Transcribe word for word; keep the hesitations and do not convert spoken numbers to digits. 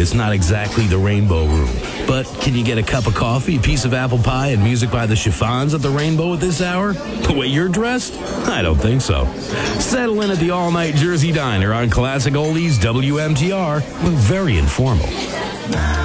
it's not exactly the Rainbow Room. But can you get a cup of coffee, a piece of apple pie, and music by the Chiffons at the Rainbow at this hour? The way you're dressed? I don't think so. Settle in at the all-night Jersey Diner on Classic Oldies W M T R. We're very informal.